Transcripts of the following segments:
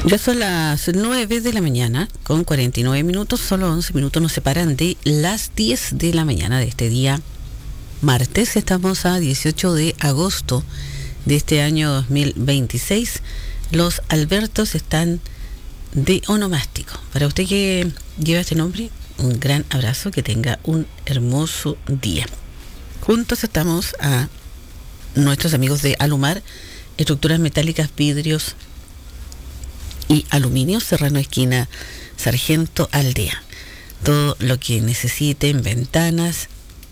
Ya son las 9 de la mañana, con 49 minutos, solo 11 minutos nos separan de las 10 de la mañana de este día martes. Estamos a 18 de agosto de este año 2026. Los Albertos están de onomástico. Para usted que lleva este nombre, un gran abrazo, que tenga un hermoso día. Juntos estamos a nuestros amigos de Alumar, estructuras metálicas, vidrios y aluminio, Serrano esquina Sargento Aldea. Todo lo que necesiten, ventanas,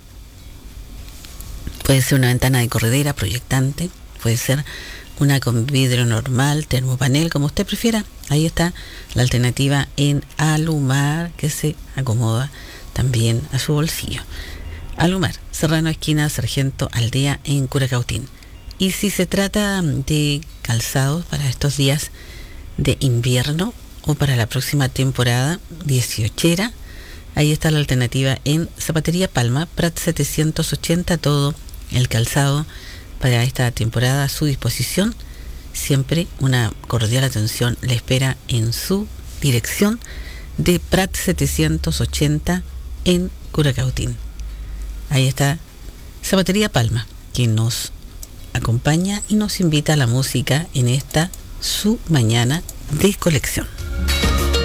puede ser una ventana de corredera proyectante, puede ser una con vidrio normal, termopanel, como usted prefiera. Ahí está la alternativa en Alumar, que se acomoda también a su bolsillo. Alumar, Serrano esquina Sargento Aldea, en Curacautín. Y si se trata de calzados para estos días de invierno o para la próxima temporada 18era, ahí está la alternativa en Zapatería Palma, Prat 780, todo el calzado para esta temporada a su disposición. Siempre una cordial atención le espera en su dirección de Prat 780 en Curacautín. Ahí está Zapatería Palma, que nos acompaña y nos invita a la música en esta su mañana de colección.